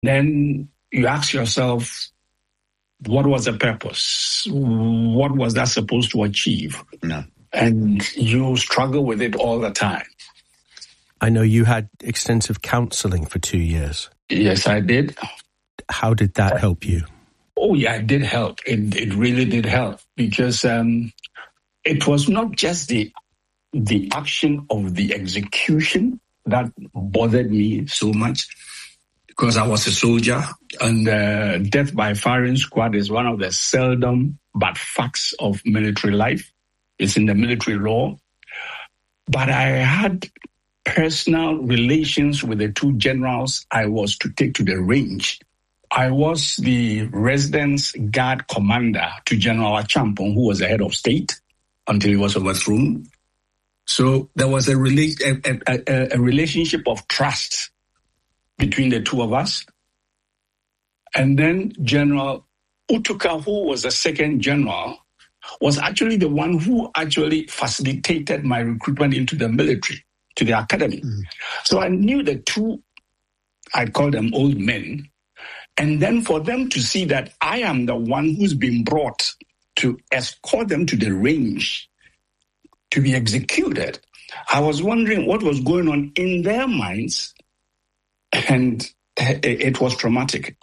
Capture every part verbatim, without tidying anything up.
Then you ask yourself, what was the purpose? What was that supposed to achieve? No. And you struggle with it all the time. I know you had extensive counseling for two years. Yes, I did. How did that help you? Oh, yeah, it did help. It, it really did help because um, it was not just the the action of the execution that bothered me so much, because I was a soldier, and uh, death by firing squad is one of the seldom but facts of military life. It's in the military law. But I had personal relations with the two generals I was to take to the range. I was the residence guard commander to General Achampong, who was the head of state until he was overthrown. So there was a, rela- a, a, a relationship of trust between the two of us. And then General Utuka, who was the second general, was actually the one who actually facilitated my recruitment into the military, to the academy. Mm. So I knew the two, I'd call them old men. And then for them to see that I am the one who's been brought to escort them to the range to be executed, I was wondering what was going on in their minds, and it was traumatic.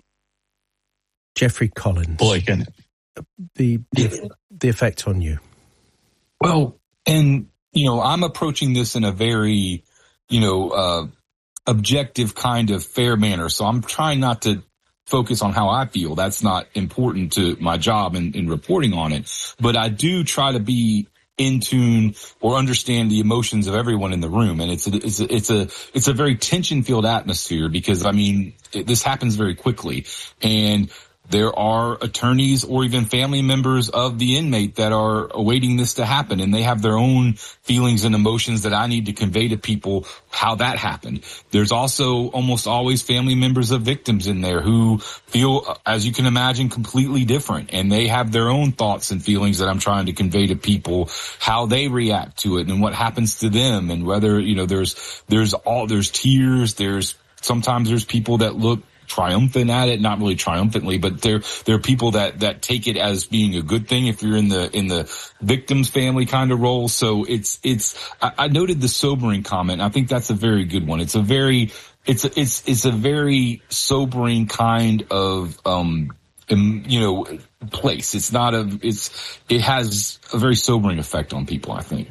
Jeffrey Collins. Boy, can the, the the effect on you. Well, and you know, I'm approaching this in a very, you know, uh, objective kind of fair manner. So I'm trying not to focus on how I feel. That's not important to my job in, in reporting on it. But I do try to be in tune or understand the emotions of everyone in the room. And it's a, it's a, it's a, it's a very tension filled atmosphere because, I mean, it, this happens very quickly. And there are attorneys or even family members of the inmate that are awaiting this to happen, and they have their own feelings and emotions that I need to convey to people how that happened. There's also almost always family members of victims in there who feel, as you can imagine, completely different, and they have their own thoughts and feelings that I'm trying to convey to people, how they react to it and what happens to them, and whether, you know, there's there's all there's tears, there's sometimes there's people that look triumphant at it, not really triumphantly, but there there are people that that take it as being a good thing if you're in the in the victim's family kind of role. So it's it's I, I noted the sobering comment. I think that's a very good one. It's a very it's a, it's it's a very sobering kind of um you know place. It's not a it's it has a very sobering effect on people, I think.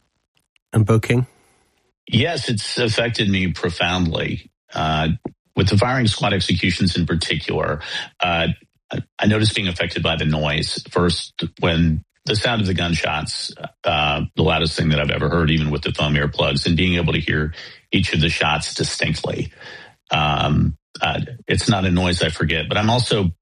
And Bo King? Yes, it's affected me profoundly. Uh With the firing squad executions in particular, uh, I noticed being affected by the noise. First, when the sound of the gunshots, uh, the loudest thing that I've ever heard, even with the foam earplugs, and being able to hear each of the shots distinctly. Um, uh, it's not a noise I forget, but I'm also,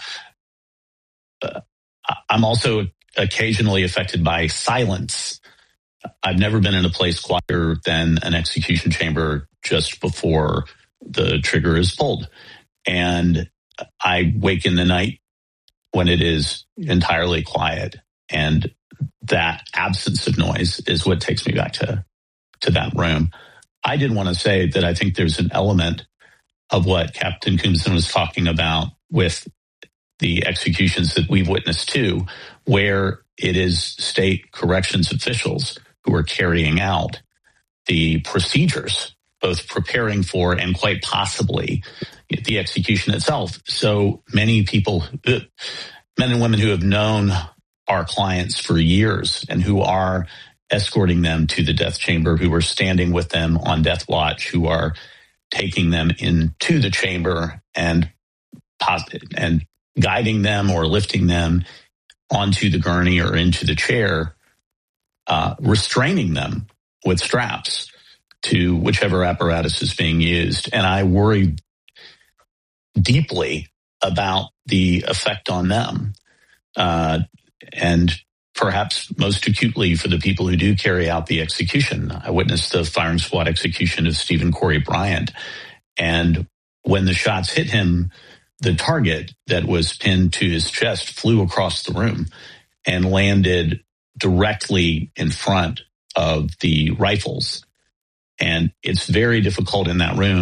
uh, I'm also occasionally affected by silence. I've never been in a place quieter than an execution chamber just before the trigger is pulled. And I wake in the night when it is entirely quiet. And that absence of noise is what takes me back to, to that room. I did want to say that I think there's an element of what Captain Coombson was talking about with the executions that we've witnessed too, where it is state corrections officials who are carrying out the procedures, both preparing for and quite possibly the execution itself. So many people, men and women who have known our clients for years and who are escorting them to the death chamber, who are standing with them on death watch, who are taking them into the chamber and and guiding them or lifting them onto the gurney or into the chair, uh, restraining them with straps to whichever apparatus is being used. And I worry deeply about the effect on them. Uh, and perhaps most acutely for the people who do carry out the execution. I witnessed the firing squad execution of Stephen Corey Bryant. And when the shots hit him, the target that was pinned to his chest flew across the room and landed directly in front of the rifles. And it's very difficult in that room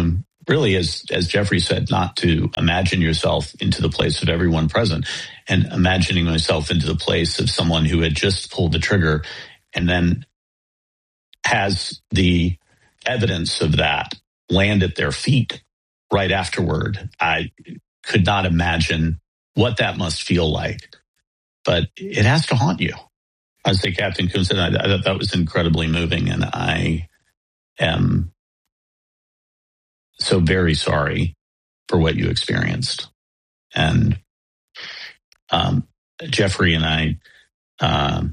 really, as as Jeffrey said, not to imagine yourself into the place of everyone present, and imagining myself into the place of someone who had just pulled the trigger and then has the evidence of that land at their feet right afterward. I could not imagine what that must feel like, but it has to haunt you. I say, Captain Coombs said, I, I thought that was incredibly moving, and I am so very sorry for what you experienced. And um, Jeffrey and I, um,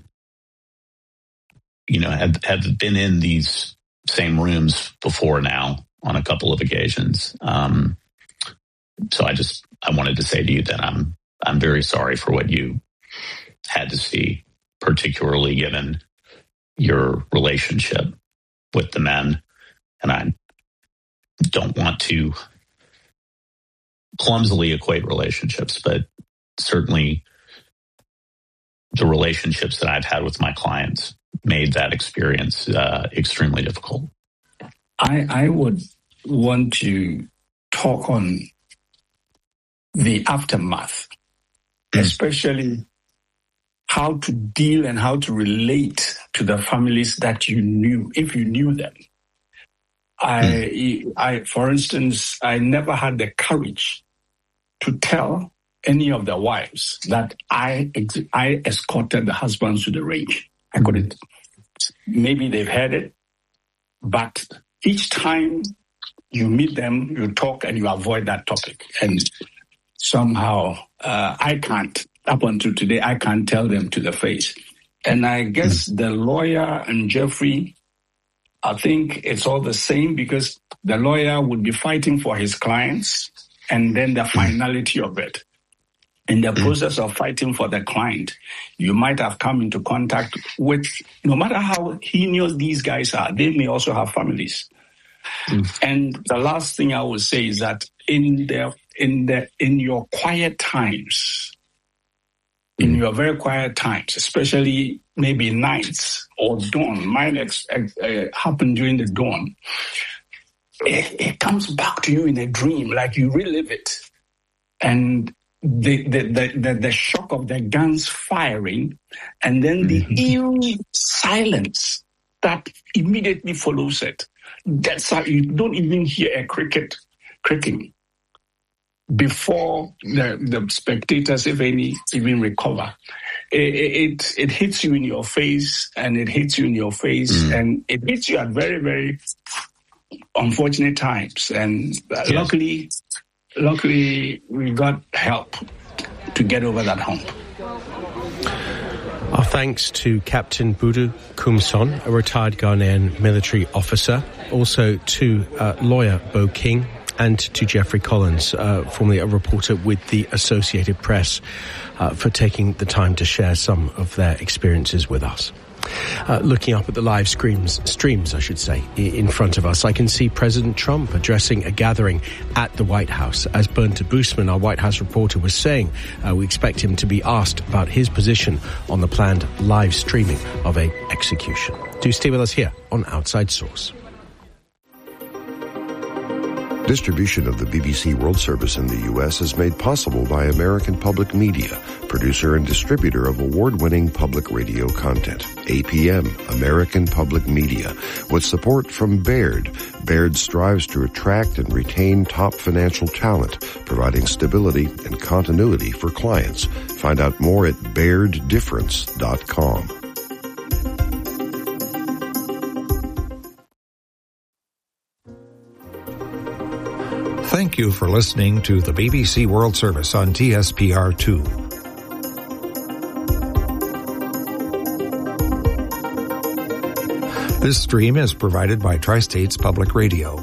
you know, have, have been in these same rooms before now on a couple of occasions. Um, so I just, I wanted to say to you that I'm, I'm very sorry for what you had to see, particularly given your relationship with the men. And I don't want to clumsily equate relationships, but certainly the relationships that I've had with my clients made that experience uh, extremely difficult. I, I would want to talk on the aftermath, mm. especially how to deal and how to relate to the families that you knew, if you knew them. I, mm. I, for instance, I never had the courage to tell any of the wives that I, I escorted the husbands to the range. I couldn't. Maybe they've heard it, but each time you meet them, you talk and you avoid that topic. And somehow uh, I can't, up until today, I can't tell them to the face. And I guess mm. the lawyer and Jeffrey, I think it's all the same, because the lawyer would be fighting for his clients and then the finality of it. In the process of fighting for the client, you might have come into contact with, no matter how heinous these guys are, they may also have families. Mm. And the last thing I would say is that in the in the in your quiet times, in your very quiet times, especially maybe nights or dawn, mine ex, ex, uh, happened during the dawn. It, it comes back to you in a dream, like you relive it, and The, the the the the shock of the guns firing, and then the mm-hmm. eerie silence that immediately follows it. That's how you don't even hear a cricket cricking before the the spectators, if any, even recover. It it, it hits you in your face, and it hits you in your face, mm. and it hits you at very very unfortunate times. And yes. luckily. Luckily, we got help to get over that hump. Our thanks to Captain Budu Kumson, a retired Ghanaian military officer, also to uh, lawyer Bo King, and to Jeffrey Collins, uh, formerly a reporter with the Associated Press, uh, for taking the time to share some of their experiences with us. Uh, looking up at the live streams, streams, I should say, in front of us, I can see President Trump addressing a gathering at the White House. As Bernta Boosman, our White House reporter, was saying, uh, we expect him to be asked about his position on the planned live streaming of a execution. Do stay with us here on Outside Source. Distribution of the B B C World Service in the U S is made possible by American Public Media, producer and distributor of award-winning public radio content. A P M, American Public Media. With support from Baird, Baird strives to attract and retain top financial talent, providing stability and continuity for clients. Find out more at baird difference dot com. Thank you for listening to the B B C World Service on T S P R two. This stream is provided by Tri-States Public Radio.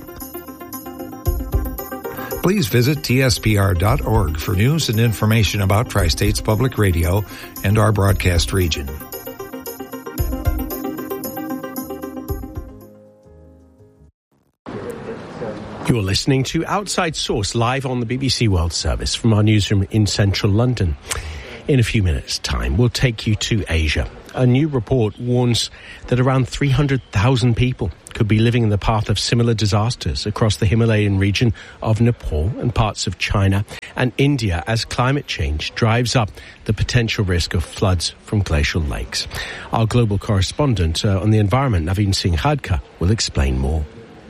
Please visit T S P R dot org for news and information about Tri-States Public Radio and our broadcast region. You're listening to Outside Source live on the B B C World Service from our newsroom in central London. In a few minutes' time, we'll take you to Asia A new report warns that around three hundred thousand people could be living in the path of similar disasters across the Himalayan region of Nepal and parts of China and India as climate change drives up the potential risk of floods from glacial lakes. Our global correspondent uh, on the environment, Naveen Singh Khadka, will explain more.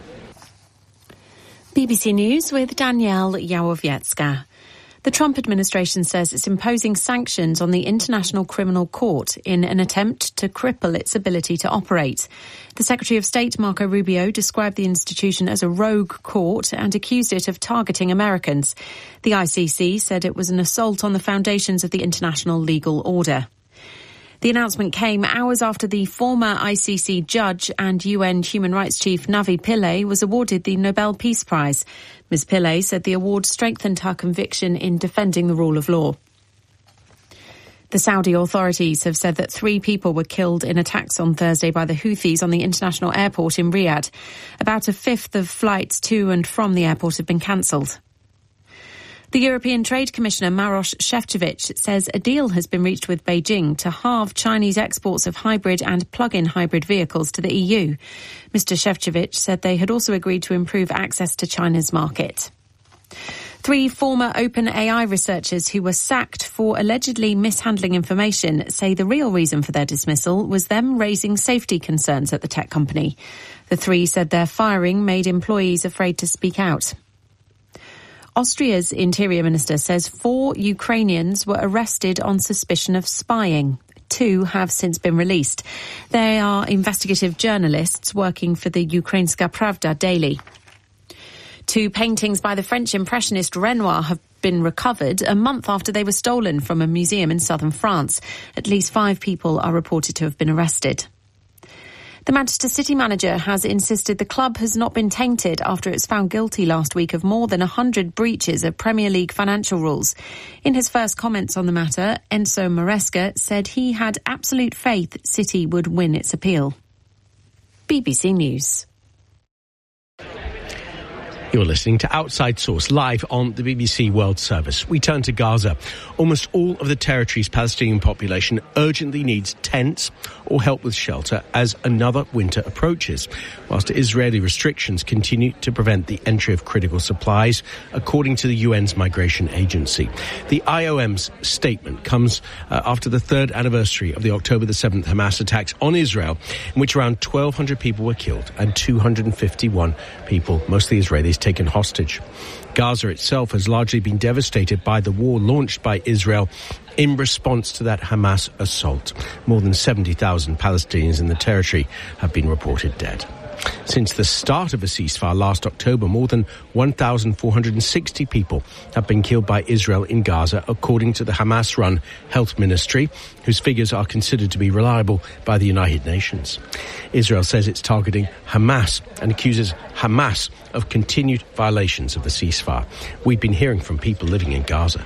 B B C News with Danielle Yawowiecka. The Trump administration says it's imposing sanctions on the International Criminal Court in an attempt to cripple its ability to operate. The Secretary of State, Marco Rubio, described the institution as a rogue court and accused it of targeting Americans. The I C C said it was an assault on the foundations of the international legal order. The announcement came hours after the former I C C judge and U N Human Rights Chief Navi Pillay was awarded the Nobel Peace Prize. Miz Pillay said the award strengthened her conviction in defending the rule of law. The Saudi authorities have said that three people were killed in attacks on Thursday by the Houthis on the international airport in Riyadh. About a fifth of flights to and from the airport have been cancelled. The European Trade Commissioner Maroš Šefčovič says a deal has been reached with Beijing to halve Chinese exports of hybrid and plug-in hybrid vehicles to the E U. Mister Šefčovič said they had also agreed to improve access to China's market. Three former OpenAI researchers who were sacked for allegedly mishandling information say the real reason for their dismissal was them raising safety concerns at the tech company. The three said their firing made employees afraid to speak out. Austria's Interior Minister says four Ukrainians were arrested on suspicion of spying. Two have since been released. They are investigative journalists working for the Ukrainska Pravda daily. Two paintings by the French impressionist Renoir have been recovered a month after they were stolen from a museum in southern France. At least five people are reported to have been arrested. The Manchester City manager has insisted the club has not been tainted after it was found guilty last week of more than one hundred breaches of Premier League financial rules. In his first comments on the matter, Enzo Maresca said he had absolute faith City would win its appeal. B B C News. You're listening to Outside Source live on the B B C World Service. We turn to Gaza. Almost all of the territory's Palestinian population urgently needs tents or help with shelter as another winter approaches, whilst Israeli restrictions continue to prevent the entry of critical supplies, according to the U N's migration agency. The I O M's statement comes uh, after the third anniversary of the October the seventh Hamas attacks on Israel, in which around twelve hundred people were killed and two hundred fifty-one people, mostly Israelis, taken hostage. Gaza itself has largely been devastated by the war launched by Israel in response to that Hamas assault. More than seventy thousand Palestinians in the territory have been reported dead. Since the start of a ceasefire last October, more than one thousand four hundred sixty people have been killed by Israel in Gaza, according to the Hamas-run Health Ministry, whose figures are considered to be reliable by the United Nations. Israel says it's targeting Hamas and accuses Hamas of continued violations of the ceasefire. We've been hearing from people living in Gaza.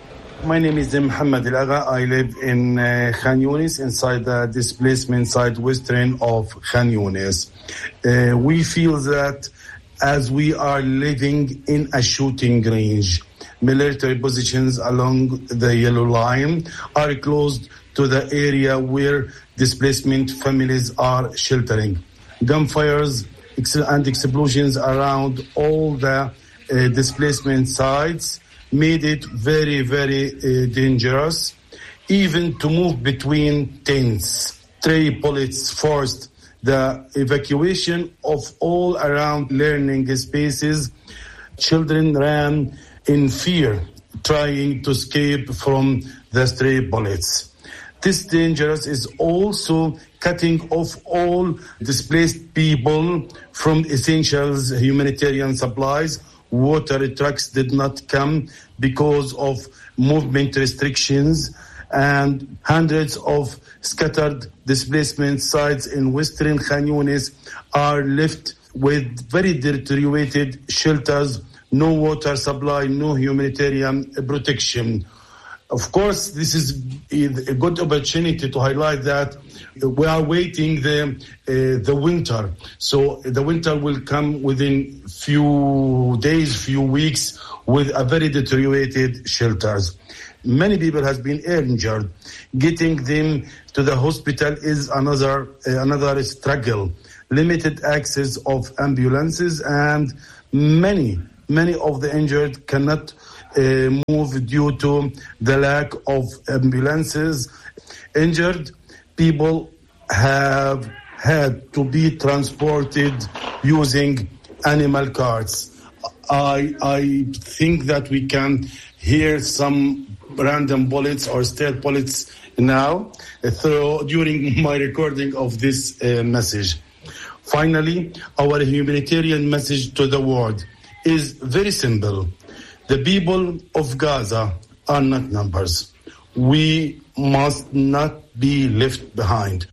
My name is Mohammed El Agha. I live in uh, Khan Yunis, inside the displacement site western of Khan Yunis. Uh, we feel that as we are living in a shooting range, military positions along the yellow line are close to the area where displacement families are sheltering. Gunfires and explosions around all the uh, displacement sites made it very, very uh, dangerous, even to move between tents. Stray bullets forced the evacuation of all around learning spaces. Children ran in fear, trying to escape from the stray bullets. This dangerous is also cutting off all displaced people from essentials, humanitarian supplies. Water trucks did not come because of movement restrictions, and hundreds of scattered displacement sites in western Khan Yunis are left with very deteriorated shelters, no water supply, no humanitarian protection. Of course, this is a good opportunity to highlight that we are waiting the uh, the winter. So the winter will come within few days, few weeks, with a very deteriorated shelters. many people has been injured. Getting them to the hospital is another uh, another struggle. Limited access of ambulances, and many many of the injured cannot uh, move due to the lack of ambulances. Injured people have had to be transported using animal carts. I I think that we can hear some random bullets or stray bullets now uh, through, during my recording of this uh, message. Finally, our humanitarian message to the world is very simple. The people of Gaza are not numbers. We must not be left behind.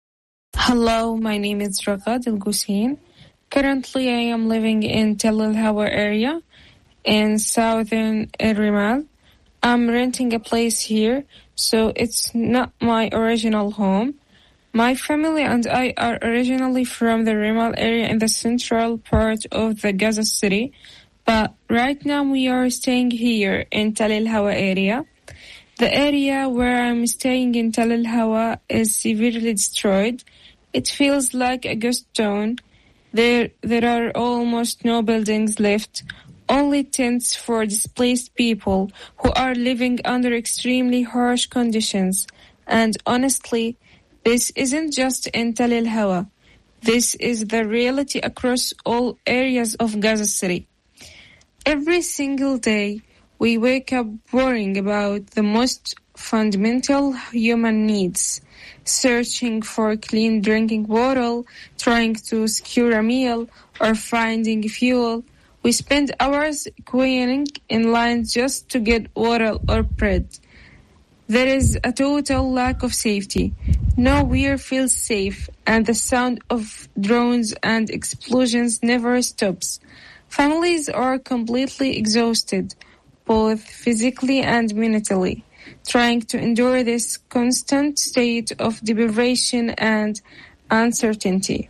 Hello, my name is Ragad El-Gussein. Currently, I am living in Tel El-Hawa area in southern Rimal. I'm renting a place here, so it's not my original home. My family and I are originally from the Rimal area in the central part of the Gaza city, but right now we are staying here in Tel El-Hawa area. The area where I'm staying in Tel El-Hawa is severely destroyed. It feels like a ghost town. There, there are almost no buildings left, only tents for displaced people who are living under extremely harsh conditions. And honestly, this isn't just in Tel El-Hawa. This is the reality across all areas of Gaza City. Every single day, we wake up worrying about the most fundamental human needs, searching for clean drinking water, trying to secure a meal, or finding fuel. We spend hours queuing in line just to get water or bread. There is a total lack of safety. Nowhere feels safe, and the sound of drones and explosions never stops. Families are completely exhausted, both physically and mentally, trying to endure this constant state of deprivation and uncertainty.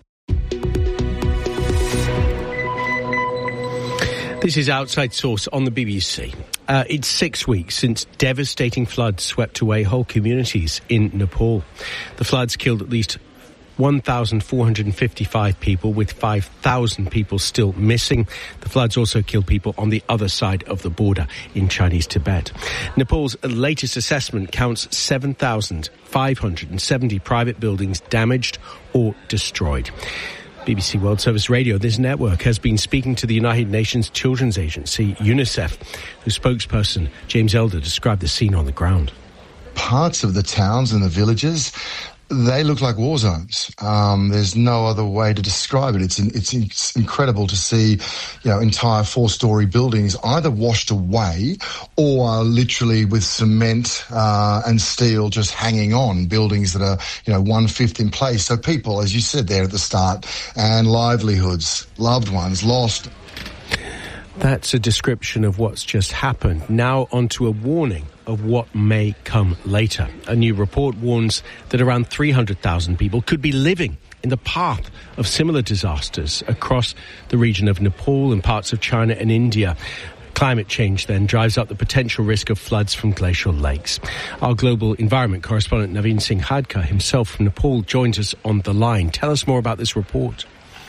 This is Outside Source on the B B C. Uh, it's six weeks since devastating floods swept away whole communities in Nepal. The floods killed at least one thousand four hundred fifty-five people, with five thousand people still missing. The floods also killed people on the other side of the border in Chinese Tibet. Nepal's latest assessment counts seven thousand five hundred seventy private buildings damaged or destroyed. B B C World Service Radio, this network, has been speaking to the United Nations Children's Agency, UNICEF, whose spokesperson, James Elder, described the scene on the ground. Parts of the towns and the villages, they look like war zones. Um, there's no other way to describe it. It's, it's it's incredible to see, you know, entire four-story buildings either washed away or literally with cement uh, and steel just hanging on. Buildings that are, you know, one-fifth in place. So people, as you said there at the start, and livelihoods, loved ones lost. That's a description of what's just happened. Now onto a warning of what may come later. A new report warns that around three hundred thousand people could be living in the path of similar disasters across the region of Nepal and parts of China and India. Climate change then drives up the potential risk of floods from glacial lakes. Our global environment correspondent Naveen Singh Hadka, himself from Nepal, joins us on the line. Tell us more about this report.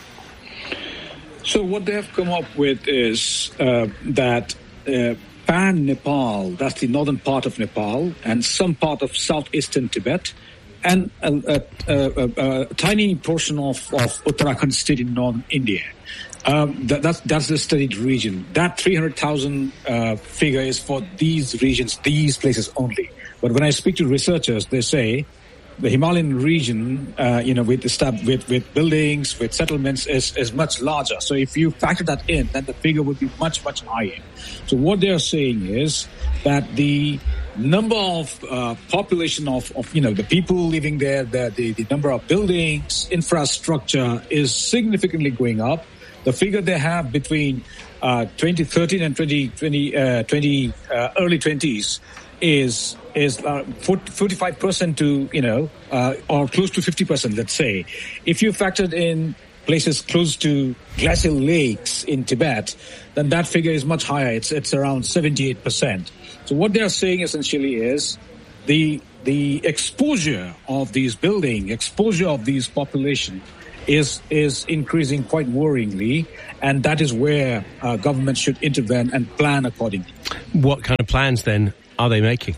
So what they have come up with is uh, that uh, Pan-Nepal, that's the northern part of Nepal, and some part of southeastern Tibet, and a, a, a, a tiny portion of, of Uttarakhand state in northern India. Um, that, that's, that's the studied region. That three hundred thousand uh, figure is for these regions, these places only. But when I speak to researchers, they say the Himalayan region, uh, you know, with, with with buildings, with settlements, is, is much larger. So if you factor that in, then the figure would be much, much higher. So what they're saying is that the number of uh, population of, of, you know, the people living there, the, the, the number of buildings, infrastructure is significantly going up. The figure they have between uh, twenty thirteen and twenty twenty, uh, twenty uh, early twenties is is uh, forty-five percent to, you know, uh, or close to fifty percent, let's say. If you factored in places close to glacial lakes in Tibet, then that figure is much higher. It's it's around seventy-eight percent. So what they are saying essentially is the the exposure of these buildings, exposure of these population is is increasing quite worryingly, and that is where uh, government should intervene and plan accordingly. What kind of plans then are they making?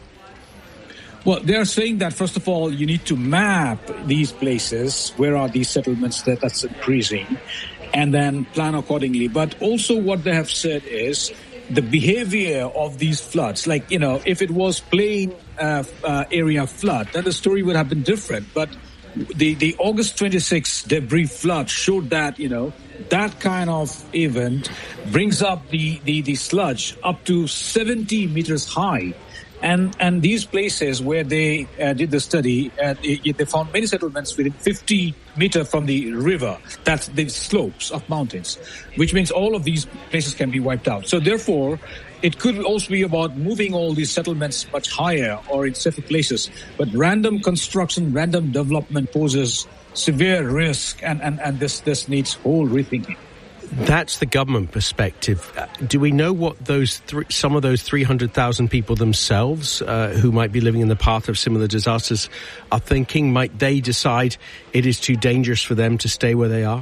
Well, they are saying that, first of all, you need to map these places. Where are these settlements that that's increasing? And then plan accordingly. But also what they have said is the behavior of these floods. Like, you know, if it was plain uh, uh, area flood, then the story would have been different. But the, the August twenty-sixth debris flood showed that, you know, that kind of event brings up the, the, the sludge up to seventy meters high. And and these places where they uh, did the study, uh, they, they found many settlements within fifty meters from the river. That's the slopes of mountains, which means all of these places can be wiped out. So therefore, it could also be about moving all these settlements much higher or in safer places. But random construction, random development poses severe risk, and, and, and this, this needs whole rethinking. That's the government perspective. Uh, do we know what those th- some of those three hundred thousand people themselves uh, who might be living in the path of similar disasters are thinking? Might they decide it is too dangerous for them to stay where they are?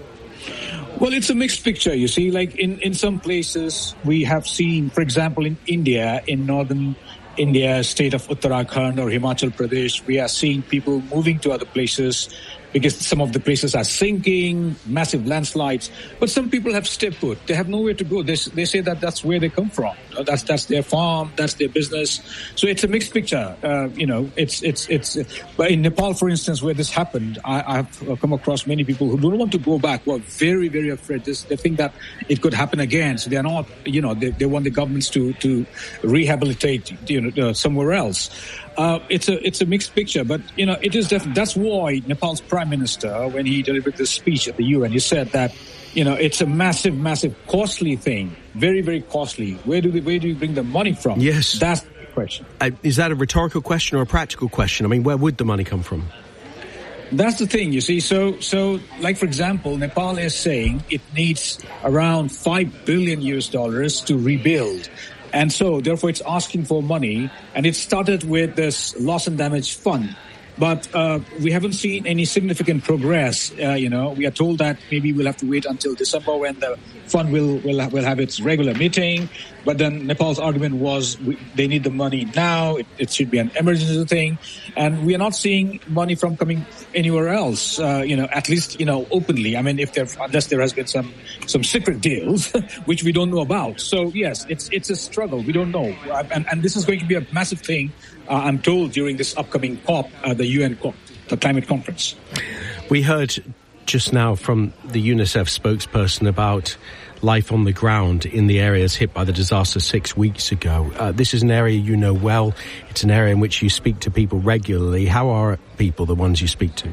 Well, it's a mixed picture, you see. Like in, in some places we have seen, for example, in India, in northern India, state of Uttarakhand or Himachal Pradesh, we are seeing people moving to other places because some of the places are sinking, massive landslides. But some people have stayed put. They have nowhere to go. They, they say that that's where they come from. That's that's their farm. That's their business. So it's a mixed picture. Uh, you know, it's it's it's. But in Nepal, for instance, where this happened, I, I've come across many people who don't want to go back. Who are very very afraid. This, they think that it could happen again. So they are not. You know, they, they want the governments to to rehabilitate. You know, uh, somewhere else. Uh, it's a it's a mixed picture, but you know it is definitely. That's why Nepal's Prime Minister, when he delivered this speech at the U N, he said that you know it's a massive, massive, costly thing, very, very costly. Where do we where do you bring the money from? Yes, that's the question. Uh, is that a rhetorical question or a practical question? I mean, where would the money come from? That's the thing, you see. So, so like for example, Nepal is saying it needs around five billion U S dollars to rebuild. And so, therefore, it's asking for money, and it started with this loss and damage fund. But uh, we haven't seen any significant progress. Uh, you know, we are told that maybe we'll have to wait until December when the fund will will have, will have its regular meeting. But then Nepal's argument was we, they need the money now. It, it should be an emergency thing, and we are not seeing money from coming anywhere else. Uh, you know, at least you know openly. I mean, if there unless there has been some some secret deals which we don't know about. So yes, it's it's a struggle. We don't know, and and this is going to be a massive thing. Uh, I'm told during this upcoming COP, uh, the U N COP, the climate conference. We heard just now from the UNICEF spokesperson about life on the ground in the areas hit by the disaster six weeks ago. Uh, this is an area you know well. It's an area in which you speak to people regularly. How are people, the ones you speak to?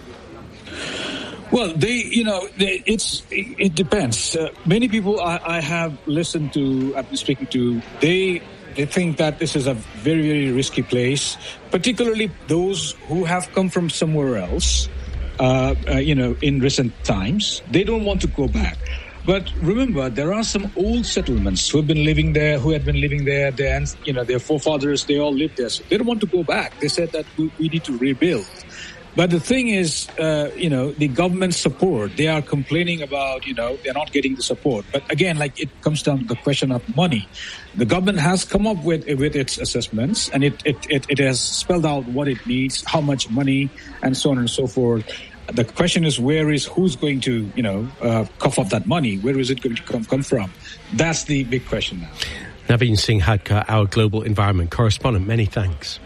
Well, they, you know, they, it's it, it depends. Uh, many people I, I have listened to, I've been speaking to, they they think that this is a very, very risky place, particularly those who have come from somewhere else, uh, uh, you know, in recent times. They don't want to go back. But remember, there are some old settlements who have been living there, who had been living there, their, you know, their forefathers, they all lived there. So they don't want to go back. They said that we, we need to rebuild. But the thing is, uh, you know, the government support, they are complaining about, you know, they're not getting the support. But again, like it comes down to the question of money. The government has come up with with its assessments, and it, it, it, it has spelled out what it needs, how much money, and so on and so forth. The question is, where is, who's going to, you know, uh, cough up that money? Where is it going to come, come from? That's the big question now. Naveen Singh Hadkar, our global environment correspondent, many thanks.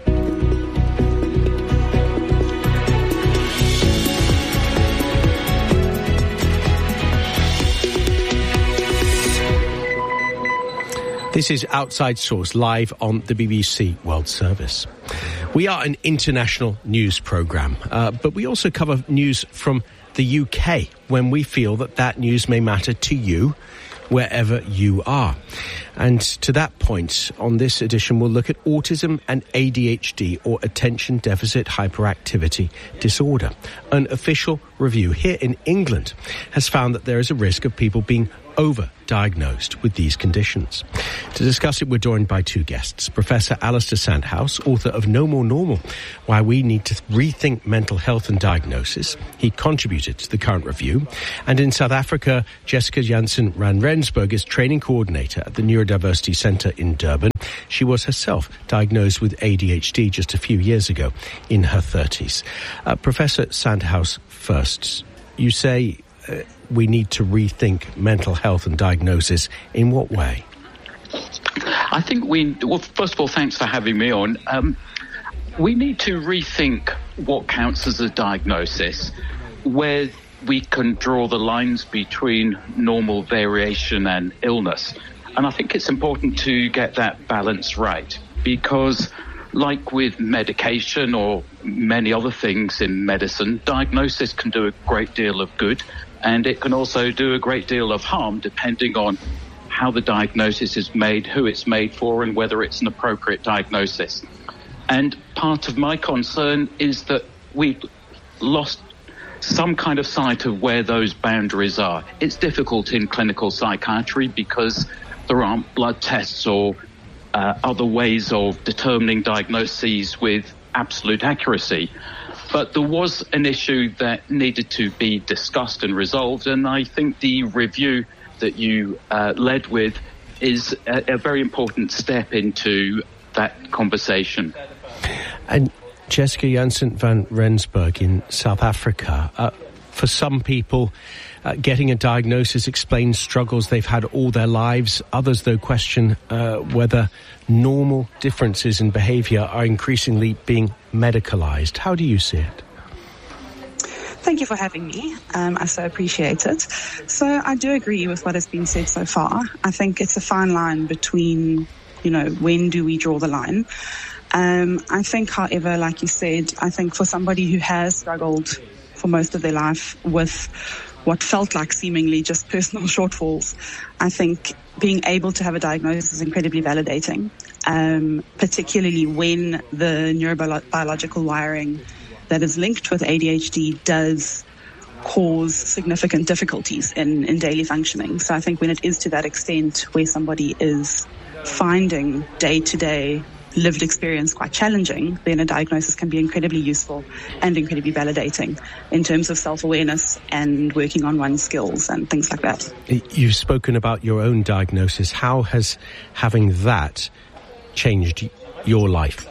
This is Outside Source, live on the B B C World Service. We are an international news programme, uh, but we also cover news from the U K when we feel that that news may matter to you. wherever you are. And to that point, on this edition, we'll look at autism and A D H D, or attention deficit hyperactivity disorder. An official review here in England has found that there is a risk of people being over-diagnosed with these conditions. To discuss it, we're joined by two guests. Professor Alistair Sandhouse, author of No More Normal, Why We Need to Rethink Mental Health and Diagnosis. He contributed to the current review. And in South Africa, Jessica Jansen van Rensburg is training coordinator at the Neurodiversity Centre in Durban. She was herself diagnosed with A D H D just a few years ago in her thirties. Uh, Professor Sandhouse, first, you say uh, we need to rethink mental health and diagnosis. In what way? I think we, well, first of all, thanks for having me on. Um, we need to rethink what counts as a diagnosis, where we can draw the lines between normal variation and illness. And I think it's important to get that balance right, because like with medication or many other things in medicine, diagnosis can do a great deal of good, and it can also do a great deal of harm depending on how the diagnosis is made, who it's made for, and whether it's an appropriate diagnosis. And part of my concern is that we've lost some kind of sight of where those boundaries are. It's difficult in clinical psychiatry because there aren't blood tests or uh, other ways of determining diagnoses with absolute accuracy. But there was an issue that needed to be discussed and resolved, and I think the review that you uh, led with is a, a very important step into that conversation. And Jessica Jansen van Rensburg in South Africa, uh, for some people, uh, getting a diagnosis explains struggles they've had all their lives. Others, though, question uh, whether normal differences in behaviour are increasingly being medicalised. How do you see it? Thank you for having me. Um, I so appreciate it. So I do agree with what has been said so far. I think it's a fine line between, you know, when do we draw the line? Um, I think, however, like you said, I think for somebody who has struggled for most of their life with what felt like seemingly just personal shortfalls, I think being able to have a diagnosis is incredibly validating, um, particularly when the neurobiological wiring that is linked with A D H D does cause significant difficulties in, in daily functioning. So I think when it is to that extent where somebody is finding day-to-day lived experience quite challenging, then a diagnosis can be incredibly useful and incredibly validating in terms of self-awareness and working on one's skills and things like that. You've spoken about your own diagnosis. How has having that changed your life?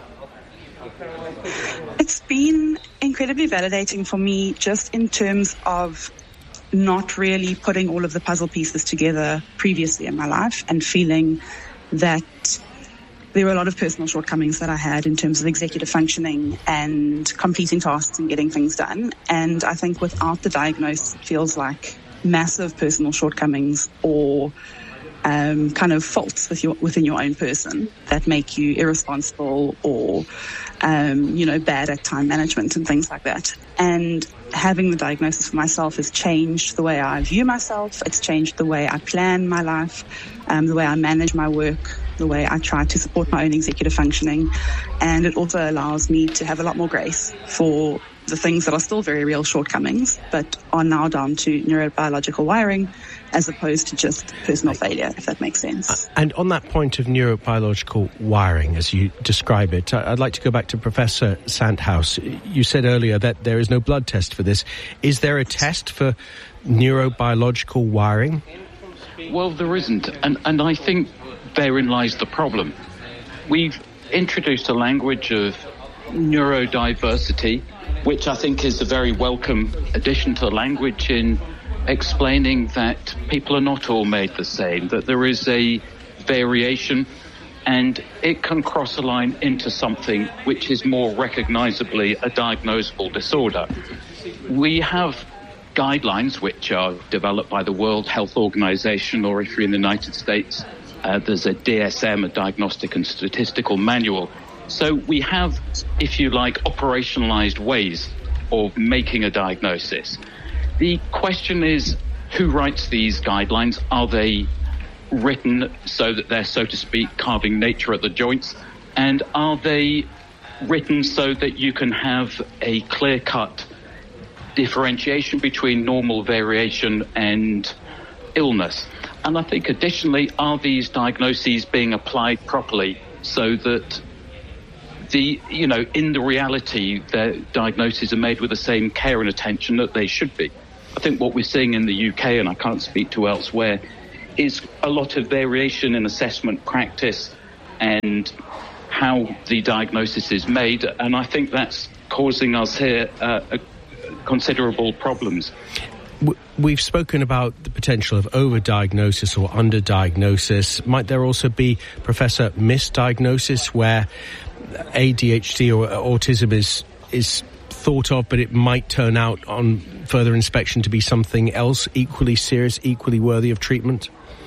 It's been incredibly validating for me, just in terms of not really putting all of the puzzle pieces together previously in my life and feeling that there were a lot of personal shortcomings that I had in terms of executive functioning and completing tasks and getting things done. And I think without the diagnosis, it feels like massive personal shortcomings or um, kind of faults with your, within your own person that make you irresponsible or, um, you know, bad at time management and things like that. And having the diagnosis for myself has changed the way I view myself. It's changed the way I plan my life, um, the way I manage my work, the way I try to support my own executive functioning. And it also allows me to have a lot more grace for the things that are still very real shortcomings, but are now down to neurobiological wiring as opposed to just personal failure, if that makes sense. And on that point of neurobiological wiring, as you describe it, I'd like to go back to Professor Sandhouse. You said earlier that there is no blood test for this. Is there a test for neurobiological wiring? Well, there isn't, and, and I think therein lies the problem. We've introduced a language of neurodiversity, which I think is a very welcome addition to the language in explaining that people are not all made the same, that there is a variation, and it can cross a line into something which is more recognizably a diagnosable disorder. We have guidelines which are developed by the World Health Organization, or if you're in the United States, uh, there's a D S M, a Diagnostic and Statistical Manual. So we have, if you like, operationalized ways of making a diagnosis. The question is, who writes these guidelines? Are they written so that they're, so to speak, carving nature at the joints? And are they written so that you can have a clear-cut differentiation between normal variation and illness? And I think additionally, are these diagnoses being applied properly so that the, you know, in the reality, the diagnoses are made with the same care and attention that they should be? I think what we're seeing in the U K, and I can't speak to elsewhere, is a lot of variation in assessment practice and how the diagnosis is made. And I think that's causing us here uh, a considerable problems. We've spoken about the potential of overdiagnosis or underdiagnosis. Might there also be, Professor, misdiagnosis where A D H D or autism is is thought of, but it might turn out on further inspection to be something else equally serious, equally worthy of treatment?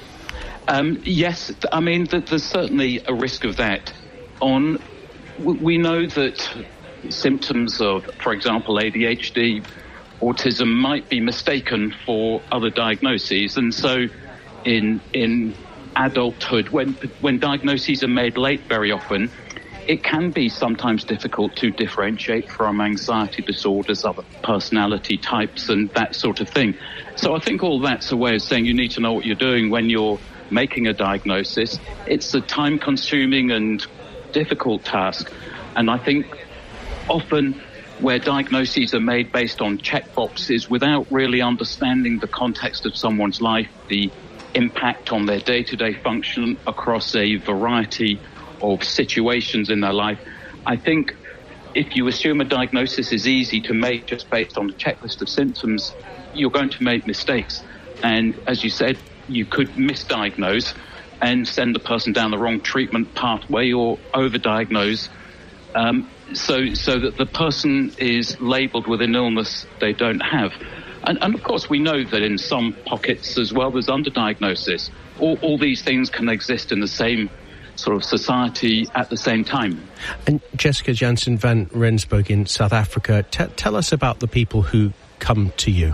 Um, yes, I mean, th- there's certainly a risk of that. On, we know that symptoms of, for example, A D H D, autism might be mistaken for other diagnoses, and so in in adulthood, when when diagnoses are made late, very often it can be sometimes difficult to differentiate from anxiety disorders, other personality types, and that sort of thing. So I think all that's a way of saying you need to know what you're doing when you're making a diagnosis. It's a time-consuming and difficult task, and I think often where diagnoses are made based on checkboxes without really understanding the context of someone's life, the impact on their day-to-day function across a variety of situations in their life. I think if you assume a diagnosis is easy to make just based on a checklist of symptoms, you're going to make mistakes. And as you said, you could misdiagnose and send the person down the wrong treatment pathway or overdiagnose, um, so so that the person is labelled with an illness they don't have. And, and of course, we know that in some pockets as well, there's underdiagnosis. All, all these things can exist in the same sort of society at the same time. And Jessica Jansen van Rensburg in South Africa, t- tell us about the people who come to you.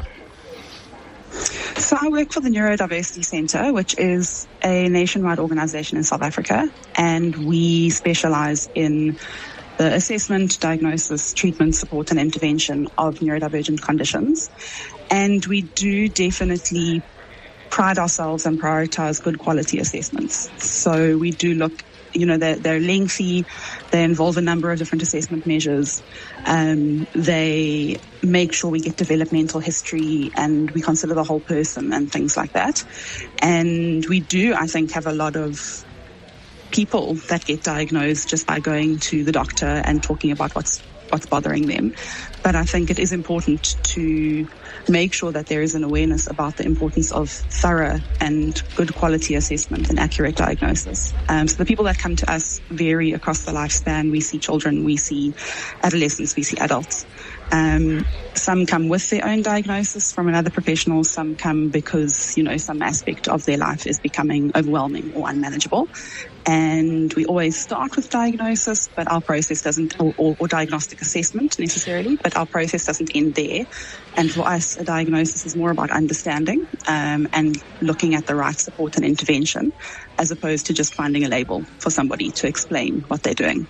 So I work for the Neurodiversity Centre, which is a nationwide organisation in South Africa, and we specialise in the assessment, diagnosis, treatment, support and intervention of neurodivergent conditions. And we do definitely pride ourselves and prioritise good quality assessments. So we do look, you know, they're, they're lengthy, they involve a number of different assessment measures. Um, they make sure we get developmental history and we consider the whole person and things like that. And we do, I think, have a lot of people that get diagnosed just by going to the doctor and talking about what's what's bothering them. But I think it is important to make sure that there is an awareness about the importance of thorough and good quality assessment and accurate diagnosis. Um, so the people that come to us vary across the lifespan. We see children, we see adolescents, we see adults. Um, some come with their own diagnosis from another professional. Some come because, you know, some aspect of their life is becoming overwhelming or unmanageable. And we always start with diagnosis, but our process doesn't, or, or, or diagnostic assessment necessarily, but our process doesn't end there. And for us, a diagnosis is more about understanding um, and looking at the right support and intervention, as opposed to just finding a label for somebody to explain what they're doing.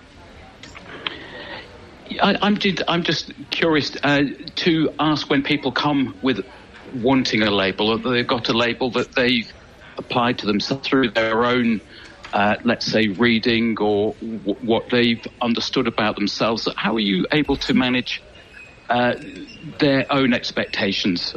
I, I'm, did, I'm just curious uh, to ask, when people come with wanting a label, or they've got a label that they've applied to themselves through their own, uh, let's say, reading or w- what they've understood about themselves, how are you able to manage uh, their own expectations?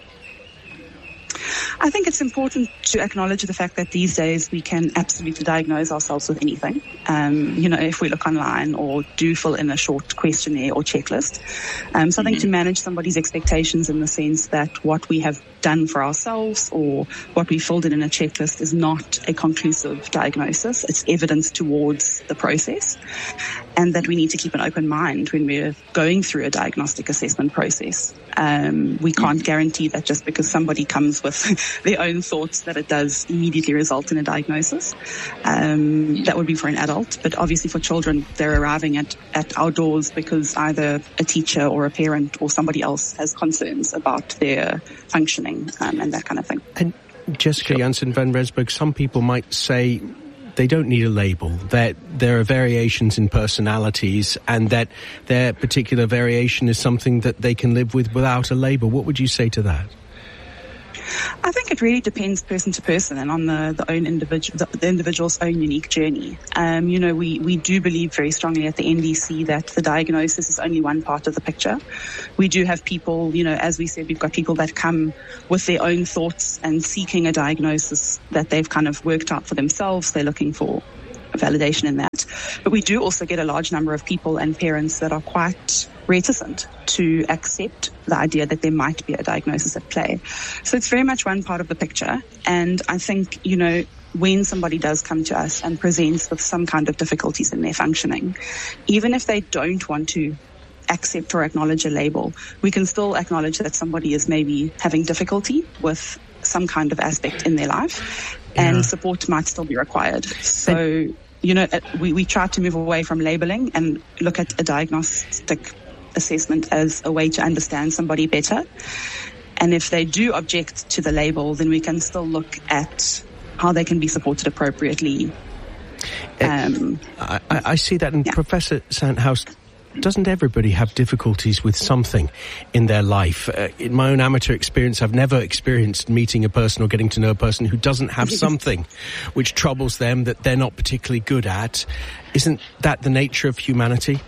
I think it's important to acknowledge the fact that these days we can absolutely diagnose ourselves with anything. Um, you know, if we look online or do fill in a short questionnaire or checklist. Um, so I think mm-hmm. to manage somebody's expectations in the sense that what we have done for ourselves or what we filled in in a checklist is not a conclusive diagnosis. It's evidence towards the process, and that we need to keep an open mind when we're going through a diagnostic assessment process. Um, we can't guarantee that just because somebody comes with their own thoughts that it does immediately result in a diagnosis. Um, that would be for an adult, but obviously for children, they're arriving at, at our doors because either a teacher or a parent or somebody else has concerns about their functioning um, and that kind of thing. And Jessica Janssen van Rensburg, some people might say they don't need a label, that there are variations in personalities and that their particular variation is something that they can live with without a label. What would you say to that? I think it really depends person to person and on the, the own individual, the, the individual's own unique journey. Um, you know, we, we do believe very strongly at the N D C that the diagnosis is only one part of the picture. We do have people, you know, as we said, we've got people that come with their own thoughts and seeking a diagnosis that they've kind of worked out for themselves. They're looking for validation in that. But we do also get a large number of people and parents that are quite reticent to accept the idea that there might be a diagnosis at play. So it's very much one part of the picture. And I think, you know, when somebody does come to us and presents with some kind of difficulties in their functioning, even if they don't want to accept or acknowledge a label, we can still acknowledge that somebody is maybe having difficulty with some kind of aspect in their life, and yeah. support might still be required. So, you know, we, we try to move away from labeling and look at a diagnostic assessment as a way to understand somebody better. And if they do object to the label, then we can still look at how they can be supported appropriately. Um, I, I see that. And yeah. Professor Sandhaus, doesn't everybody have difficulties with something in their life? Uh, in my own amateur experience, I've never experienced meeting a person or getting to know a person who doesn't have something which troubles them that they're not particularly good at. Isn't that the nature of humanity?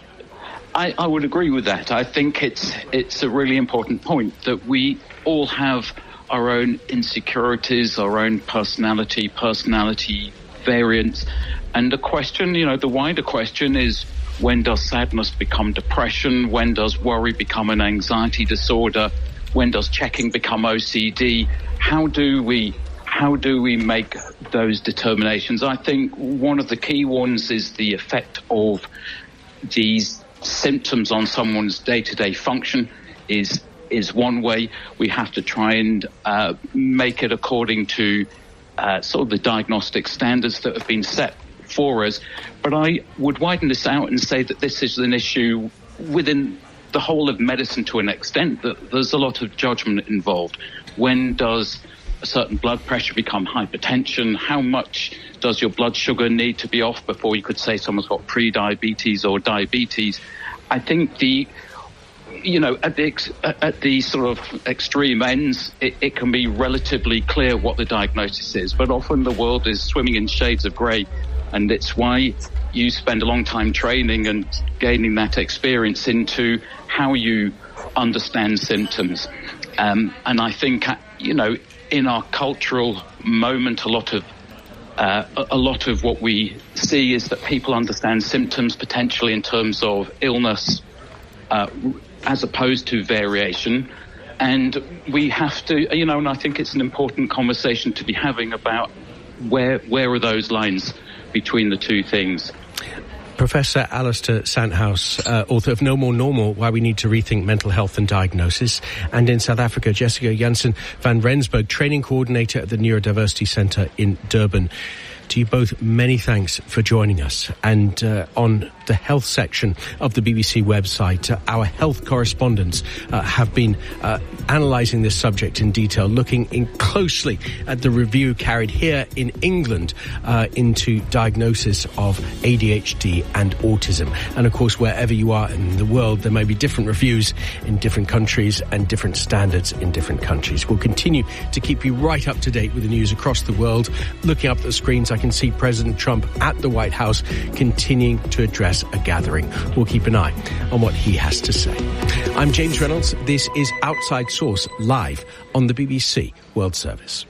I, I would agree with that. I think it's it's a really important point that we all have our own insecurities, our own personality, personality variants. And the question, you know, the wider question is, when does sadness become depression? When does worry become an anxiety disorder? When does checking become O C D? How do we how do we make those determinations? I think one of the key ones is the effect of these symptoms on someone's day-to-day function is is one way. We have to try and uh, make it according to uh, sort of the diagnostic standards that have been set for us. But I would widen this out and say that this is an issue within the whole of medicine to an extent, that there's a lot of judgment involved. When does a certain blood pressure become hypertension? How much does your blood sugar need to be off before you could say someone's got pre-diabetes or diabetes? I think the, you know, at the ex, at the sort of extreme ends, it, it can be relatively clear what the diagnosis is, but often the world is swimming in shades of grey, and it's why you spend a long time training and gaining that experience into how you understand symptoms. Um, and I think, you know, in our cultural moment, a lot of uh, a lot of what we see is that people understand symptoms potentially in terms of illness, uh, as opposed to variation. And we have to, you know, and I think it's an important conversation to be having about where where are those lines between the two things. Professor Alistair Sandhaus, uh, author of No More Normal, Why We Need to Rethink Mental Health and Diagnosis, and in South Africa, Jessica Janssen van Rensburg, Training Coordinator at the Neurodiversity Centre in Durban. To you both, many thanks for joining us. And uh, on the health section of the B B C website, uh, our health correspondents uh, have been uh, analysing this subject in detail, looking in closely at the review carried here in England uh, into diagnosis of A D H D and autism. And of course, wherever you are in the world, there may be different reviews in different countries and different standards in different countries. We'll continue to keep you right up to date with the news across the world. Looking up at the screens, I can see President Trump at the White House continuing to address a gathering. We'll keep an eye on what he has to say. I'm James Reynolds. This is Outside Source, live on the B B C World Service.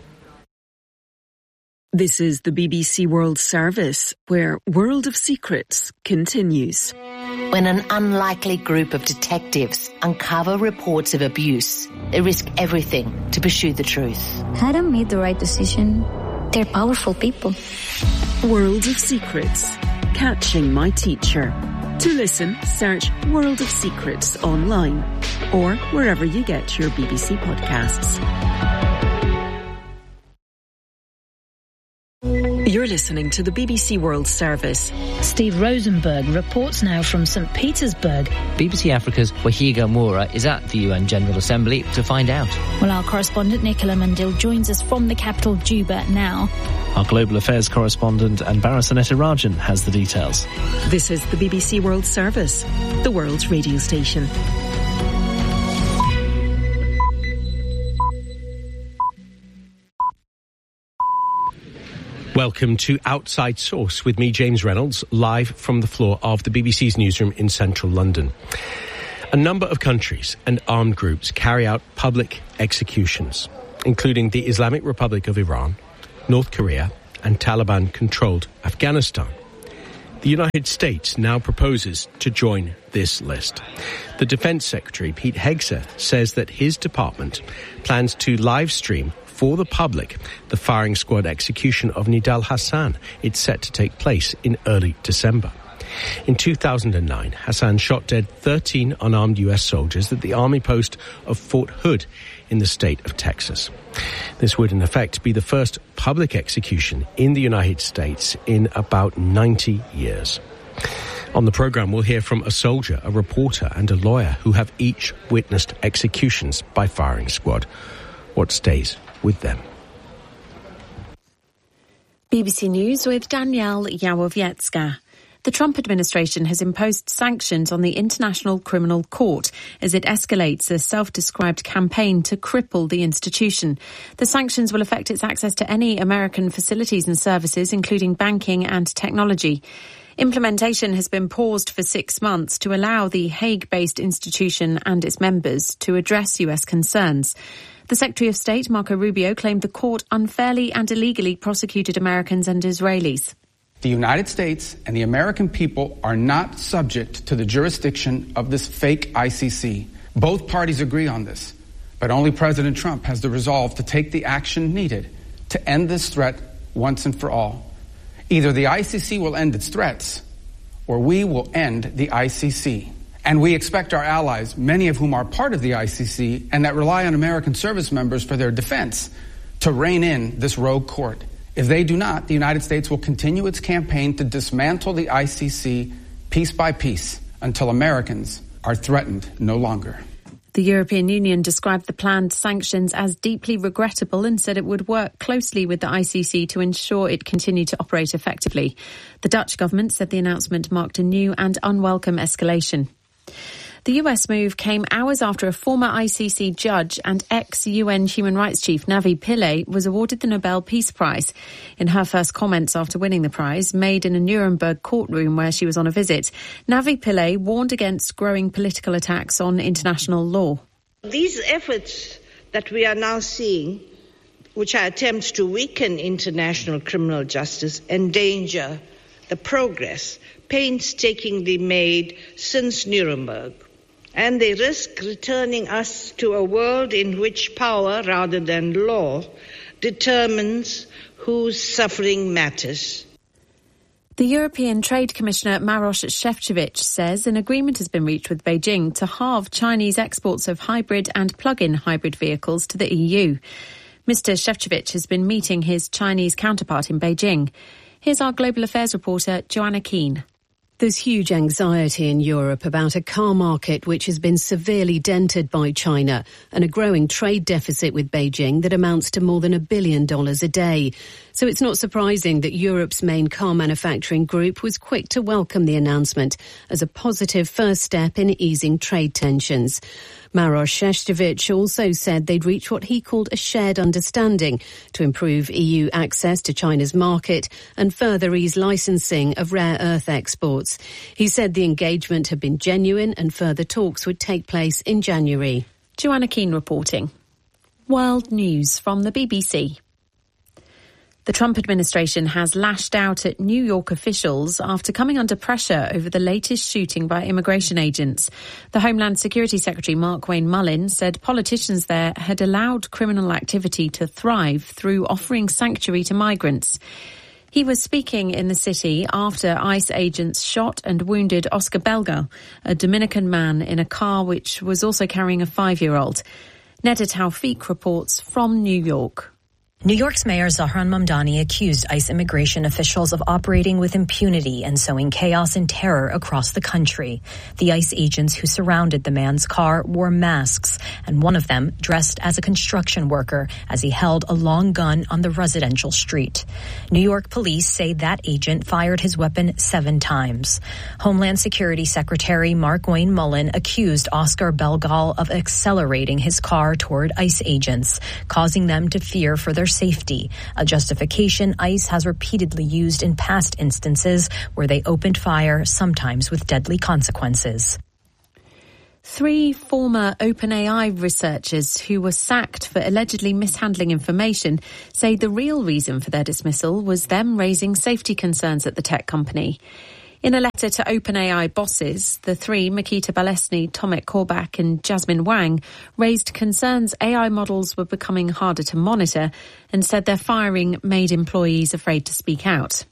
This is the B B C World Service, where World of Secrets continues. When an unlikely group of detectives uncover reports of abuse, they risk everything to pursue the truth. Hadn't made the right decision. They're powerful people. World of Secrets. Catching My Teacher. To listen, search World of Secrets online or wherever you get your B B C podcasts. You're You're listening to the B B C World Service. Steve Rosenberg reports now from Saint Petersburg. B B C Africa's Wahiga Moura is at the U N General Assembly to find out. Well, our correspondent Nicola Mandil joins us from the capital Juba now. Our global affairs correspondent Anbara Rajan has the details. This is the B B C World Service, the world's radio station. Welcome to Outside Source with me, James Reynolds, live from the floor of the B B C's newsroom in central London. A number of countries and armed groups carry out public executions, including the Islamic Republic of Iran, North Korea, and Taliban-controlled Afghanistan. The United States now proposes to join this list. The Defense Secretary, Pete Hegseth, says that his department plans to live stream for the public the firing squad execution of Nidal Hassan. It's set to take place in early December. In two thousand nine, Hassan shot dead thirteen unarmed U S soldiers at the army post of Fort Hood in the state of Texas. This would, in effect, be the first public execution in the United States in about ninety years. On the programme, we'll hear from a soldier, a reporter, and a lawyer who have each witnessed executions by firing squad. What stays with them? B B C News with Danielle Yawowiecka. The Trump administration has imposed sanctions on the International Criminal Court as it escalates a self-described campaign to cripple the institution. The sanctions will affect its access to any American facilities and services, including banking and technology. Implementation has been paused for six months to allow the Hague-based institution and its members to address U S concerns. The Secretary of State, Marco Rubio, claimed the court unfairly and illegally prosecuted Americans and Israelis. The United States and the American people are not subject to the jurisdiction of this fake I C C. Both parties agree on this, but only President Trump has the resolve to take the action needed to end this threat once and for all. Either the I C C will end its threats, or we will end the I C C. And we expect our allies, many of whom are part of the I C C and that rely on American service members for their defense, to rein in this rogue court. If they do not, the United States will continue its campaign to dismantle the I C C piece by piece until Americans are threatened no longer. The European Union described the planned sanctions as deeply regrettable and said it would work closely with the I C C to ensure it continued to operate effectively. The Dutch government said the announcement marked a new and unwelcome escalation. The U S move came hours after a former I C C judge and ex-U N human rights chief Navi Pillay was awarded the Nobel Peace Prize. In her first comments after winning the prize, made in a Nuremberg courtroom where she was on a visit, Navi Pillay warned against growing political attacks on international law. These efforts that we are now seeing, which are attempts to weaken international criminal justice, endanger the progress painstakingly made since Nuremberg. And they risk returning us to a world in which power, rather than law, determines whose suffering matters. The European Trade Commissioner Maroš Šefčovič says an agreement has been reached with Beijing to halve Chinese exports of hybrid and plug-in hybrid vehicles to the E U. Mister Šefčovič has been meeting his Chinese counterpart in Beijing. Here's our global affairs reporter, Joanna Keane. There's huge anxiety in Europe about a car market which has been severely dented by China and a growing trade deficit with Beijing that amounts to more than a billion dollars a day. So it's not surprising that Europe's main car manufacturing group was quick to welcome the announcement as a positive first step in easing trade tensions. Maroš Šefčovič also said they'd reached what he called a shared understanding to improve E U access to China's market and further ease licensing of rare earth exports. He said the engagement had been genuine and further talks would take place in January. Joanna Keane reporting. World News from the B B C. The Trump administration has lashed out at New York officials after coming under pressure over the latest shooting by immigration agents. The Homeland Security Secretary Mark Wayne Mullin said politicians there had allowed criminal activity to thrive through offering sanctuary to migrants. He was speaking in the city after ICE agents shot and wounded Oscar Belga, a Dominican man in a car which was also carrying a five-year-old. Neda Tawfiq reports from New York. New York's Mayor Zohran Mamdani accused ICE immigration officials of operating with impunity and sowing chaos and terror across the country. The ICE agents who surrounded the man's car wore masks, and one of them dressed as a construction worker as he held a long gun on the residential street. New York police say that agent fired his weapon seven times. Homeland Security Secretary Markwayne Mullin accused Oscar Belgal of accelerating his car toward ICE agents, causing them to fear for their safety, a justification ICE has repeatedly used in past instances where they opened fire, sometimes with deadly consequences. Three former OpenAI researchers who were sacked for allegedly mishandling information say the real reason for their dismissal was them raising safety concerns at the tech company. In a letter to OpenAI bosses, the three, Makita Balesny, Tomek Korbach and Jasmine Wang, raised concerns A I models were becoming harder to monitor and said their firing made employees afraid to speak out.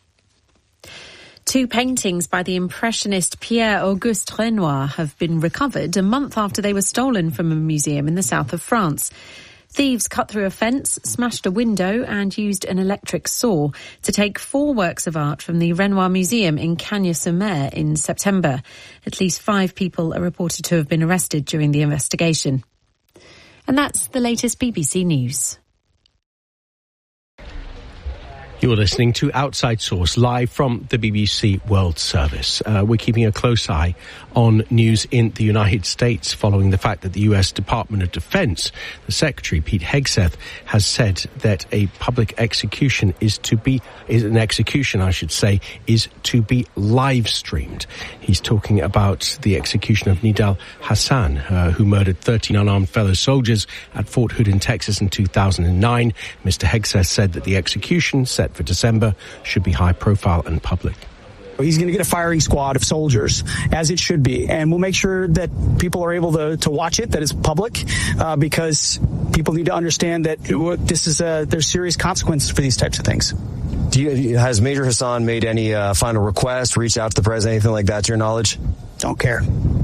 Two paintings by the Impressionist Pierre-Auguste Renoir have been recovered a month after they were stolen from a museum in the south of France. Thieves cut through a fence, smashed a window and used an electric saw to take four works of art from the Renoir Museum in Cagnes-sur-Mer in September. At least five people are reported to have been arrested during the investigation. And that's the latest B B C News. You're listening to Outside Source, live from the B B C World Service. Uh, we're keeping a close eye on news in the United States following the fact that the U S Department of Defense, the Secretary, Pete Hegseth, has said that a public execution is to be, is an execution, I should say, is to be live streamed. He's talking about the execution of Nidal Hassan, uh, who murdered thirteen unarmed fellow soldiers at Fort Hood in Texas in two thousand nine. Mister Hegseth said that the execution set for December should be high profile and public. He's going to get a firing squad of soldiers, as it should be, and we'll make sure that people are able to, to watch it, that it's public, uh, because people need to understand that this is a, there's serious consequences for these types of things. Do you, has Major Hassan made any uh, final request, reached out to the president, anything like that, to your knowledge? Don't care.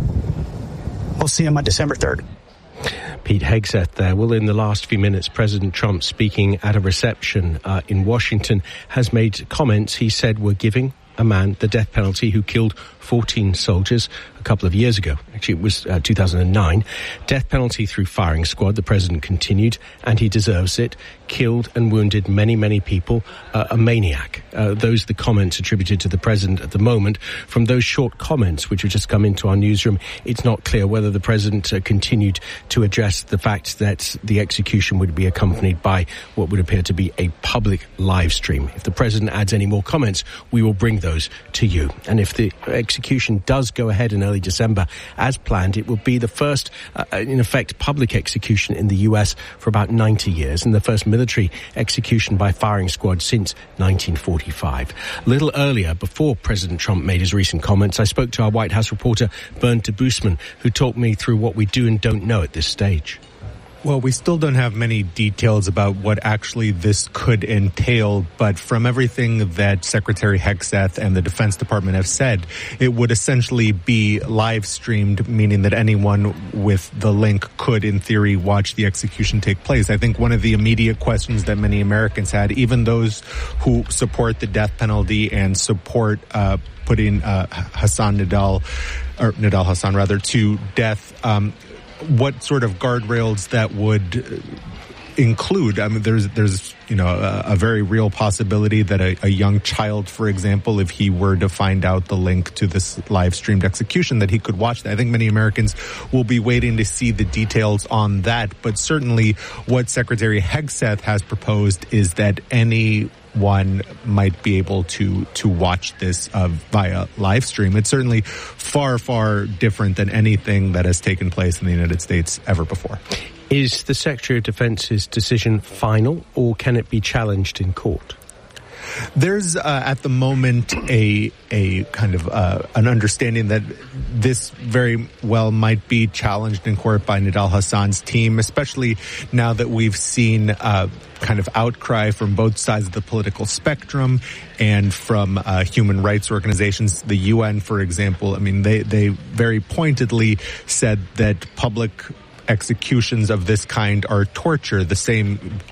We'll see him on December third. Pete Hegseth there. Well, in the last few minutes, President Trump, speaking at a reception uh, in Washington, has made comments. He said, we're giving a man the death penalty who killed fourteen soldiers a couple of years ago. Actually, it was uh, two thousand nine. Death penalty through firing squad, the president continued, and he deserves it. Killed and wounded many, many people. Uh, a maniac. Uh, those are the comments attributed to the president at the moment. From those short comments, which have just come into our newsroom, it's not clear whether the president uh, continued to address the fact that the execution would be accompanied by what would appear to be a public live stream. If the president adds any more comments, we will bring those to you. And if the execution does go ahead in early December as planned, it will be the first, uh, in effect, public execution in the U S for about ninety years, and the first military execution by firing squad since nineteen forty-five. A little earlier, before President Trump made his recent comments, I spoke to our White House reporter Bernd Debusman, who talked me through what we do and don't know at this stage. Well, we still don't have many details about what actually this could entail, but from everything that Secretary Hegseth and the Defense Department have said, it would essentially be live streamed, meaning that anyone with the link could, in theory, watch the execution take place. I think one of the immediate questions that many Americans had, even those who support the death penalty and support uh putting uh Hassan Nidal, or Nidal Hassan rather, to death, um what sort of guardrails that would include. I mean, there's, there's, you know, a, a very real possibility that a, a young child, for example, if he were to find out the link to this live streamed execution, that he could watch that. I think many Americans will be waiting to see the details on that. But certainly what Secretary Hegseth has proposed is that any one might be able to to watch this uh, via live stream. It's certainly far, far different than anything that has taken place in the United States ever before. Is the Secretary of Defense's decision final, or can it be challenged in court? There's uh, at the moment a a kind of uh, an understanding that this very well might be challenged in court by Nidal Hassan's team, especially now that we've seen uh, kind of outcry from both sides of the political spectrum and from uh, human rights organizations. The U N, for example, I mean, they they very pointedly said that public executions of this kind are torture, the same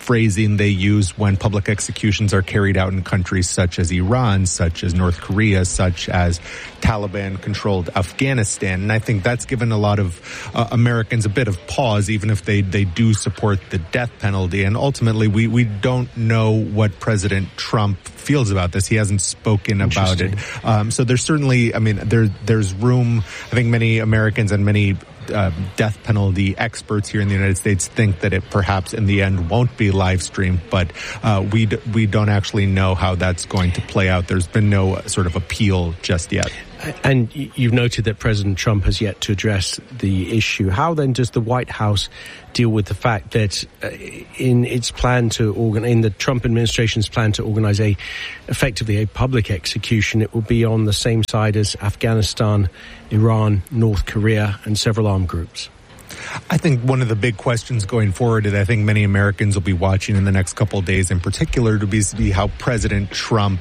phrasing they use when public executions are carried out in countries such as Iran, such as North Korea, such as Taliban-controlled Afghanistan. And I think that's given a lot of uh, Americans a bit of pause, even if they, they do support the death penalty. And ultimately, we, we don't know what President Trump feels about this. He hasn't spoken about it. Um, so there's certainly, I mean, there there's room. I think many Americans and many uh, death penalty experts here in the United States think that it perhaps in the end won't be live streamed, but uh, we d- we don't actually know how that's going to play out. There's been no sort of appeal just yet. And you've noted that President Trump has yet to address the issue. How then does the White House deal with the fact that uh, in its plan to organ, in the Trump administration's plan to organize a, effectively a public execution, it will be on the same side as Afghanistan, Iran, North Korea, and several armed groups? I think one of the big questions going forward that I think many Americans will be watching in the next couple of days in particular to be, to be how President Trump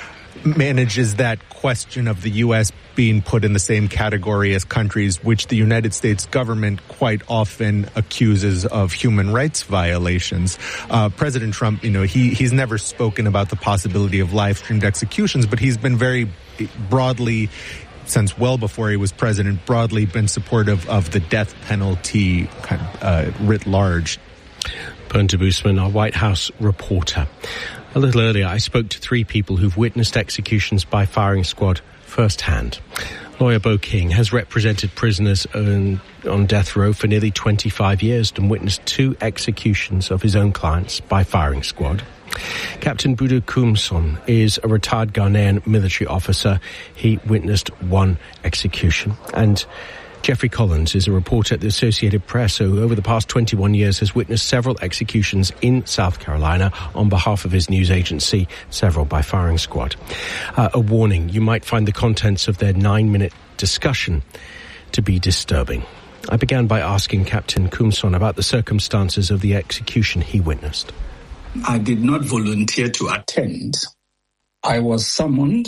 manages that question of the U S being put in the same category as countries which the United States government quite often accuses of human rights violations. Uh, President Trump, you know, he, he's never spoken about the possibility of live-streamed executions, but he's been very broadly, since well before he was president, broadly been supportive of the death penalty kind of, uh, writ large. Pernilla Boosman, our White House reporter. A little earlier, I spoke to three people who've witnessed executions by firing squad firsthand. Lawyer Bo King has represented prisoners on, on death row for nearly twenty-five years and witnessed two executions of his own clients by firing squad. Captain Budu Kumson is a retired Ghanaian military officer. He witnessed one execution. And Jeffrey Collins is a reporter at the Associated Press who over the past twenty-one years has witnessed several executions in South Carolina on behalf of his news agency, several by firing squad. Uh, a warning, you might find the contents of their nine-minute discussion to be disturbing. I began by asking Captain Kumson about the circumstances of the execution he witnessed. I did not volunteer to attend. I was summoned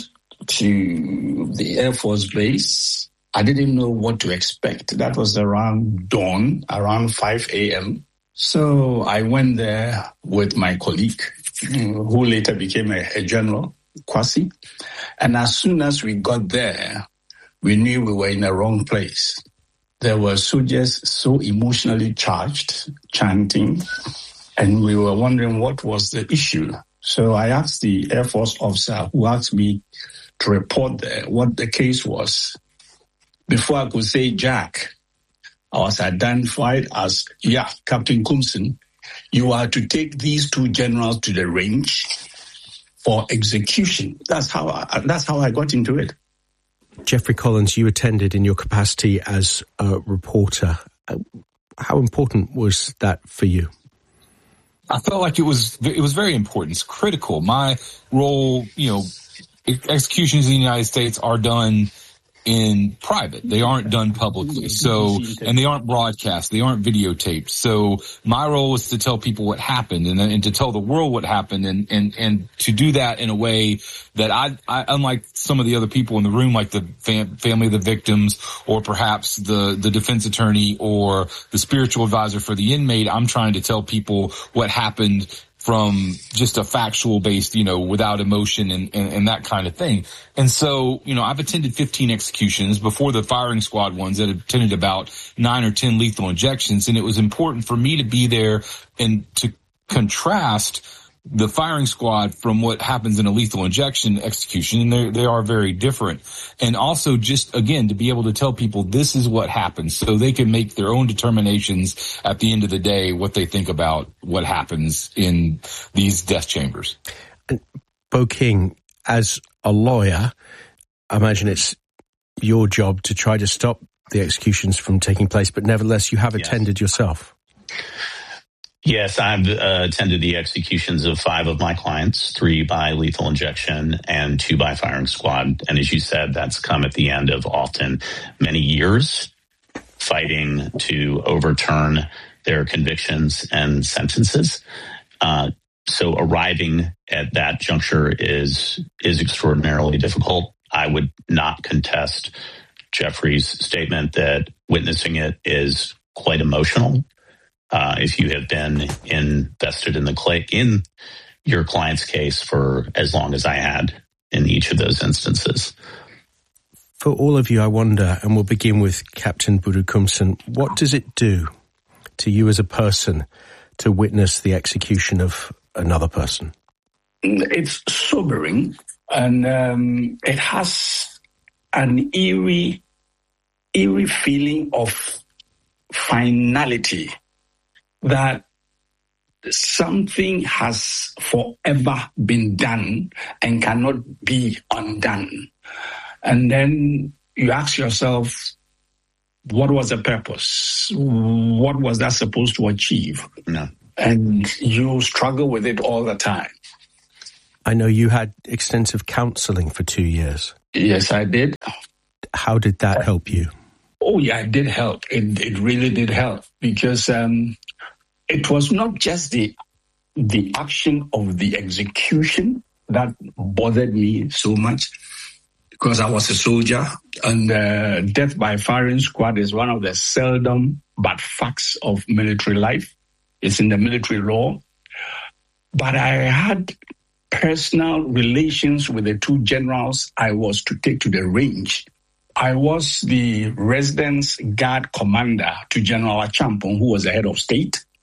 to the Air Force Base. I didn't know what to expect. That was around dawn, around five a.m. So I went there with my colleague, who later became a, a general, Kwasi. And as soon as we got there, we knew we were in the wrong place. There were soldiers so emotionally charged, chanting, and we were wondering what was the issue. So I asked the Air Force officer who asked me to report there what the case was. Before I could say Jack, I was identified as, yeah, Captain Kumson. You are to take these two generals to the range for execution. That's how I, that's how I got into it. Jeffrey Collins, you attended in your capacity as a reporter. How important was that for you? I felt like it was it was very important. It's critical. My role, you know, executions in the United States are done in private. They aren't done publicly. So, and they aren't broadcast. They aren't videotaped. So my role is to tell people what happened and, and to tell the world what happened and, and, and to do that in a way that I, I unlike some of the other people in the room, like the fam- family of the victims or perhaps the, the defense attorney or the spiritual advisor for the inmate, I'm trying to tell people what happened from just a factual based, you know, without emotion and, and, and that kind of thing. And so, you know, I've attended fifteen executions before the firing squad ones that attended about nine or ten lethal injections. And it was important for me to be there and to contrast the firing squad from what happens in a lethal injection execution. And they they are very different. And also just, again, to be able to tell people this is what happens so they can make their own determinations at the end of the day, what they think about what happens in these death chambers. And Bo King, as a lawyer, I imagine it's your job to try to stop the executions from taking place, but nevertheless, you have yes. attended yourself. Yes, I've uh, attended the executions of five of my clients, three by lethal injection and two by firing squad. And as you said, that's come at the end of often many years fighting to overturn their convictions and sentences. Uh, so arriving at that juncture is is extraordinarily difficult. I would not contest Jeffrey's statement that witnessing it is quite emotional. uh, if you have been invested in the cl- in your client's case for as long as I had in each of those instances. For all of you, I wonder, and we'll begin with Captain Budu Kumson, what does it do to you as a person to witness the execution of another person? It's sobering, and um, it has an eerie, eerie feeling of finality, that something has forever been done and cannot be undone. And then you ask yourself, what was the purpose? What was that supposed to achieve? No. And you struggle with it all the time. I know you had extensive counseling for two years. Yes, I did. How did that help you? Oh, yeah, it did help. It, it really did help, because um, it was not just the the action of the execution that bothered me so much, because I was a soldier, and uh, death by firing squad is one of the seldom but facts of military life. It's in the military law. But I had personal relations with the two generals I was to take to the range. I was the residence guard commander to General Achampong, who was the head of state.